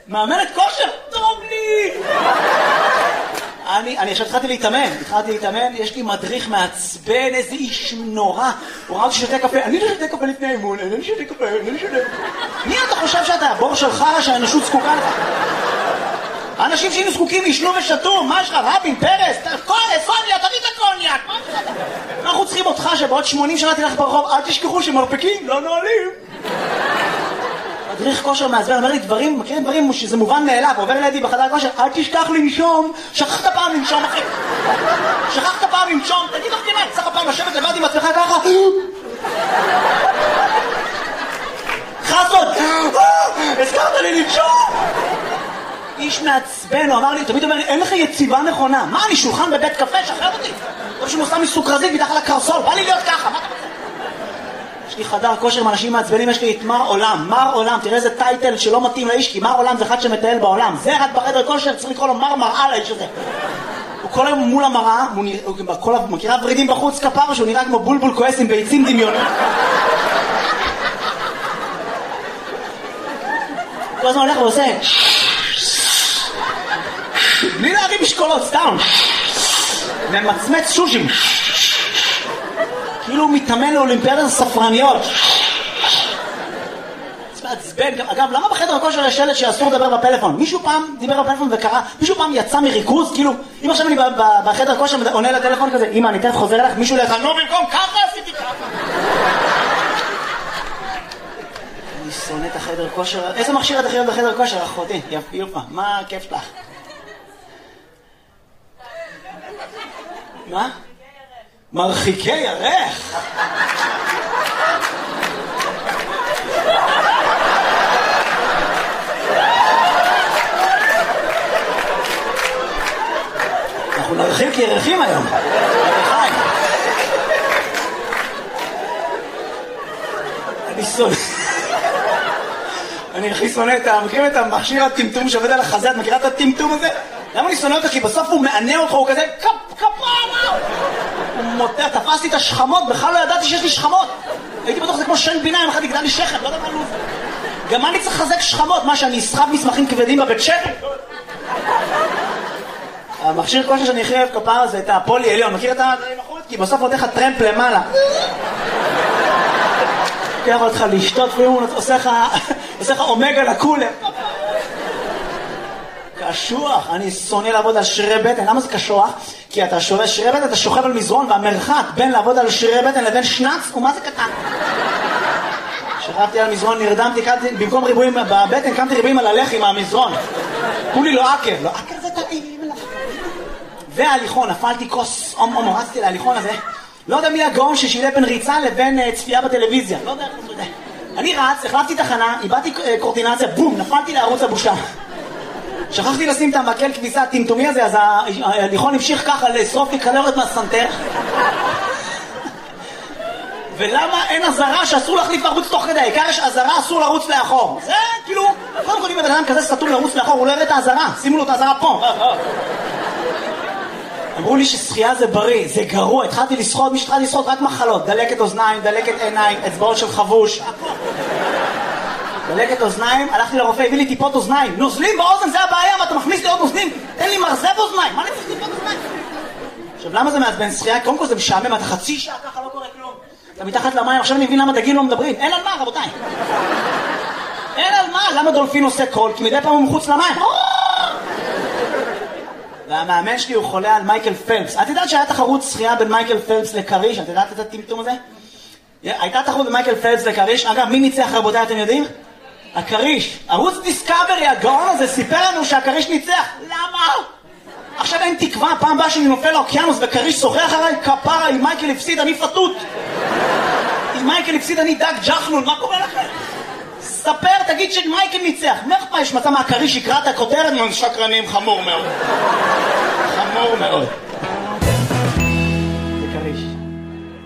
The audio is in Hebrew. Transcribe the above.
מאמנת כושר? טוב לי! אני עכשיו התחלתי להתאמן, יש לי מדריך מעצבן, איזה איש נורא. הוא ראה אותי שותה קפה, אני לא שותה קפה לפני האימון, אני לא שותה קפה. מי אתה חושב שאתה? הבור שלך שהאנושות זקוקה לך? האנשים שהיינו זקוקים ישנו ושתו, מה יש לך? רבין, פרס, קוניאק, תביא את הקוניאק. אנחנו צריכים אותך שבעוד 80 שנה תלך ברחוב, אל תשכחו שמרפקים לא נועלים. מדריך כושר מעצבן, אומר לי דברים, מכירים דברים שזה מובן מאליו, עובר לידי בחדר כושר, אל תשכח לנשום, שכחת פעם לנשום אחי, תגיד לך כנה, צריך הפעם לשבת לבד עם עצמך ככה, חסות, הזכרת לי לנשום, איש מעצבן, הוא אמר לי, תמיד אומר לי, אין לך יציבה נכונה, מה אני שולחן בבית קפה, שחרר אותי, או שהוא שם מסוכרזית מתחת לקרסול, בא לי להיות ככה, מה אתה רוצה? יש לי חדר כושר עם אנשים מעצבנים, יש לי את מר עולם, תראה איזה טייטל שלא מתאים לאיש, כי מר עולם זה אחד שמטייל בעולם, זה רק בחדר כושר, צריך לקרוא לו מראה לאיש הזה. הוא כל היום מול המראה, הוא מכירה ורידים בחוץ כפר, שהוא נראה כמו בולבול כועס עם ביצים דמיונות. כל הזמן הולך ועושה בלי להרים משקולות, סתם ממצמץ שושים כאילו הוא מתאמן לאולימפיאדת הספרניות. זה מעצבן. אגב, למה בחדר הכושר יש שלט שאסור לדבר בפלאפון? מישהו פעם דיבר בפלאפון וקרא, מישהו פעם יצא מריכוז, כאילו אם עכשיו אני בחדר הכושר עונה לטלפון כזה, אמא אני תכף חוזר אליך, מישהו לך, נו במקום ככה עשיתי ככה. אני שונא את החדר כושר. איזה מכשיר את הכי אוהב בחדר כושר? אחותי, יפה, מה הכיף שלך? מה? מרחיקי ירך. אנחנו נרחיק ירחים היום. אני הכי שונא מכירים את המכשיר הטמטום שעובד על החזה, את מכירה את הטמטום הזה? למה אני שונא אותך? כי בסוף הוא מענה אותך, הוא כזה כפרה! הוא מותח, תפסתי את השכמות, בכלל לא ידעתי שיש לי שכמות. הייתי בטוח זה כמו שן בינה, אם אחד יגדל לי שכם, לא יודע מה לוז. גם אני צריך לחזק שכמות, מה שאני אסחב מסמכים כבדים בבית שכם? המכשיר כושר שאני הכי אוהב כפרה זה את הפולי עליון, מכיר את המחורת? כי בסוף נותן לך טרמפ למעלה. לוקח אותך לשתות, והוא עושה לך אומגה לקולר. קשוח, אני שונא לעבוד על שרירי בטן. למה זה קשוח? כי אתה שרירי בטן, אתה שוכב על מזרון, והמרחק בין לעבוד על שרירי בטן לבין שנץ הוא מה זה קטן. שכבתי על מזרון, נרדמתי, במקום ריבועים בבטן, קמתי ריבועים על הלחי מהמזרון. כולי לא אקר, לא אקר זה טעים. וההליכון, נפלתי כוס, רצתי להליכון הזה. לא יודע מי הגאון ששילה בין ריצה לבין צפייה בטלוויזיה. לא יודע, לא יודע. אני רץ, החלפתי תחנה, איבדתי קורטינציה, בום, נפלתי לערוץ הבושה. שכחתי לשים את המקל כביסה הטמטומי הזה, אז ההליכון המשיך ככה לשרוף לי קלוריות מהסנטר. ולמה אין עזרה שאסור להחליף ערוץ תוך כדי? העיקר יש עזרה, אסור לרוץ לאחור. זה כאילו, קודם כל אם בן אדם כזה סתום לרוץ לאחור, הוא לא יראה את העזרה, שימו לו את העזרה פה. אמרו לי ששחייה זה בריא, זה גרוע, התחלתי לשחות, מי שהתחלתי לשחות רק מחלות, דלקת אוזניים, דלקת עיניים, אצבעות של חבוש, דלקת אוזניים, הלכתי לרופא, הביא לי טיפות אוזניים, נוזלים באוזן, זה הבעיה, מה אתה מכניס לי עוד נוזלים? תן לי מרזב אוזניים, מה אני צריך טיפות אוזניים? עכשיו למה זה מעצבן שחייה? קודם כל זה משעמם, אתה חצי שעה ככה לא קורה כלום, אתה מתחת למים, עכשיו אני מבין למה דגים לא מדברים, אין על מה רבותיי, אין על מה, למה דולפין עושה קול? כי מדי פעם הוא מחוץ למים, והמאמן שלי הוא חולה על מייקל פלפס. את יודעת שהיה תחרות שחייה בין מייקל פלפס לקריש? את יודעת את הטמטום הזה? הייתה תחרות בין מייקל פלפס לקריש. אגב, מי ניצח רבותיי, אתם יודעים? הקריש. ערוץ דיסקאברי, הגאון הזה, סיפר לנו שהקריש ניצח. למה? עכשיו אין תקווה, פעם הבאה שאני נופל לאוקיינוס וקריש שוחח עליי, כפרה, אם מייקל הפסיד אני פתות. אם מייקל הפסיד אני דג ג'חנון, מה קורה לכם? ספר, תגיד שמייקל ניצח. מה יש מצא מהקריש יקרא את הכותרת? שקרנים, חמור מאוד. חמור מאוד.